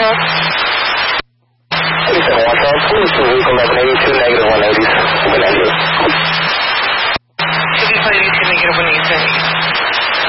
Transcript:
Watchtower. 87 Watchtower, please to vehicle 1182, negative 180s. Open engine.